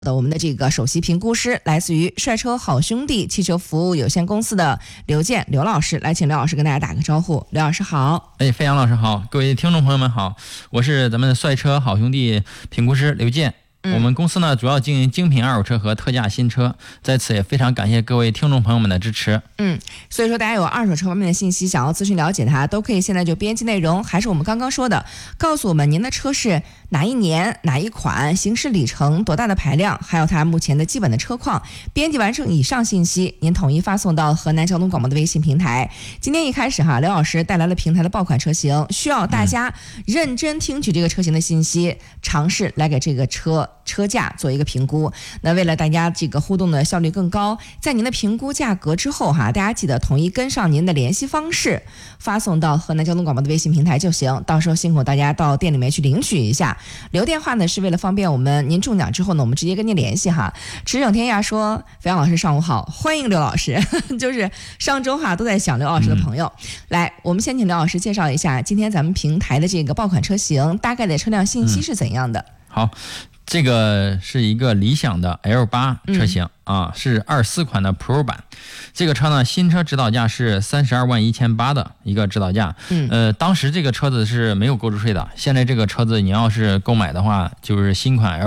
我们的这个首席评估师来自于帅车好兄弟汽车服务有限公司的刘健刘老师，来请刘老师跟大家打个招呼。刘老师好。 飞扬老师好，各位听众朋友们好，我是咱们的帅车好兄弟评估师刘健。我们公司呢主要经营精品二手车和特价新车，在此也非常感谢各位听众朋友们的支持。 所以说大家有二手车方面的信息想要咨询了解它，都可以现在就编辑内容，还是我们刚刚说的，告诉我们您的车是哪一年哪一款，行驶里程多大的排量，还有它目前的基本的车况。编辑完成以上信息，您统一发送到河南交通广播的微信平台。今天一开始刘老师带来了平台的爆款车型，需要大家认真听取这个车型的信息，尝试来给这个车价做一个评估。那为了大家这个互动的效率更高，在您的评估价格之后大家记得统一跟上您的联系方式，发送到河南交通广播的微信平台就行。到时候辛苦大家到店里面去领取一下。留电话呢是为了方便我们，您中奖之后呢，我们直接跟您联系驰骋天涯说，飞扬老师上午好，欢迎刘老师。就是上周都在想刘老师的朋友。来，我们先请刘老师介绍一下今天咱们平台的这个爆款车型，大概的车辆信息是怎样的。 好，这个是一个理想的 L8 车型是24款的 Pro 版。这个车呢，新车指导价是321800的一个指导价。当时这个车子是没有购置税的，现在这个车子你要是购买的话，就是新款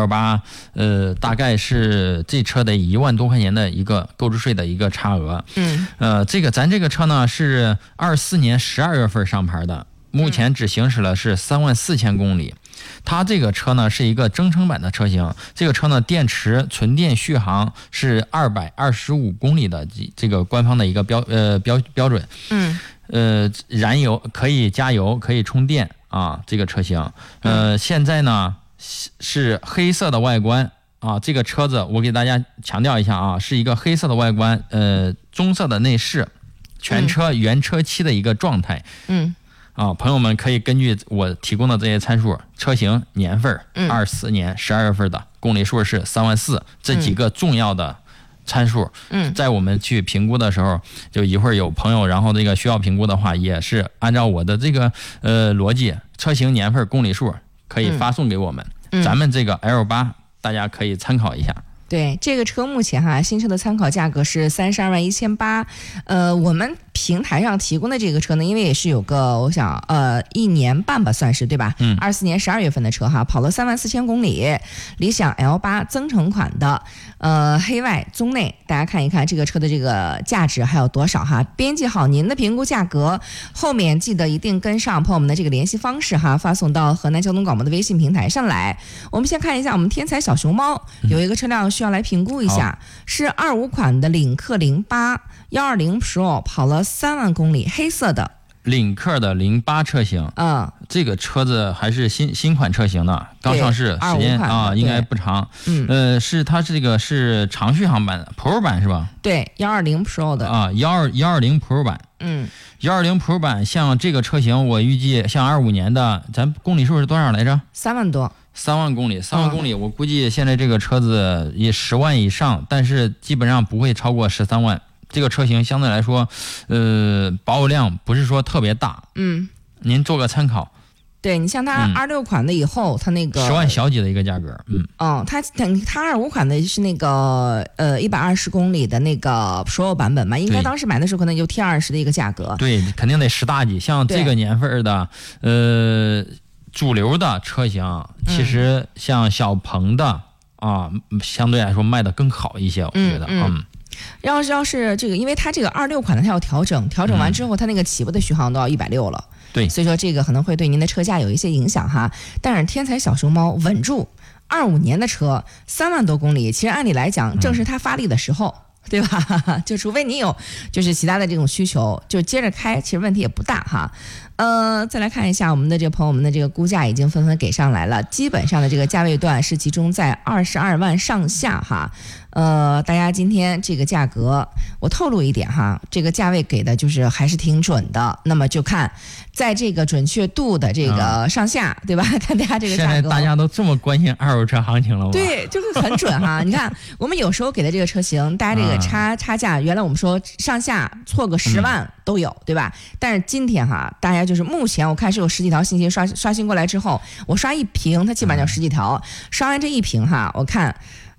L8，大是这车得1万多块钱的一个购置税的一个差额。咱这个车呢是24年12月份上牌的，目前只行驶了是34000公里。它这个车呢是一个增程版的车型，这个车呢电池纯电续航是225公里的这个官方的一个标准。燃油可以加油，可以充电这个车型。现在呢是黑色的外观这个车子我给大家强调一下是一个黑色的外观，棕色的内饰，全车原车漆的一个状态。朋友们可以根据我提供的这些参数，车型、年份，24年12月份的，公里数是34000，这几个重要的参数，在我们去评估的时候，就一会儿有朋友，然后这个需要评估的话，也是按照我的这个逻辑，车型、年份、公里数可以发送给我们。咱们这个 L8 大家可以参考一下。 对，这个车目前新车的参考价格是321800。我们平台上提供的这个车呢，因为也是有个我想1年半吧，算是对吧？24年12月份的车跑了34000公里，理想 L8 增程款的，黑外棕内，大家看一看这个车的这个价值还有多少编辑好您的评估价格，后面记得一定跟上朋友们的这个联系方式发送到河南交通广播的微信平台上来。我们先看一下我们天才小熊猫有一个车辆需要来评估一下，是25款的领克08 120 Pro， 跑了3万公里，黑色的领克的08车型。这个车子还是新款车型的，刚上市时间应该不长。它这个是长续航版的 Pro 版是吧？ 对，120 Pro 的 120 Pro 版。120 Pro 版，像这个车型我预计像25年的，咱公里数是多少来着？3万多。3万公里，我估计现在这个车子也10万以上，但是基本上不会超过13万。这个车型相对来说，保有量不是说特别大。您做个参考。 对，你像它26款的以后，它那个 10万小几的一个价格。 它25款的是那个120公里的那个 Pro 版本嘛，应该当时买的时候可能就 T20 的一个价格。 对，肯定得10大几。像这个年份的，主流的车型，其实像小鹏的相对来说卖的更好一些，我觉得。 要是这个，因为它这个26款的它要调整完之后，它那个起步的续航都要160了。 对， 所以说这个可能会对您的车价有一些影响但是天才小熊猫稳住，25年的车3万多公里，其实按理来讲正是它发力的时候。对吧？就除非你有就是其他的这种需求，就接着开，其实问题也不大再来看一下我们的这个朋友们的这个估价已经纷纷给上来了，基本上的这个价位段是集中在22万上下大家今天这个价格我透露一点这个价位给的就是还是挺准的，那么就看在这个准确度的这个上下，对吧？看大家这个价格。 现在大家都这么关心二手车行情了吗？ 对，就是很准你看我们有时候给的这个车型，大家这个差价，原来我们说上下错个10万都有，对吧？但是今天大家就是目前我看是有10几条信息刷新过来之后，我刷一屏，它基本上就10几条，刷完这一屏我看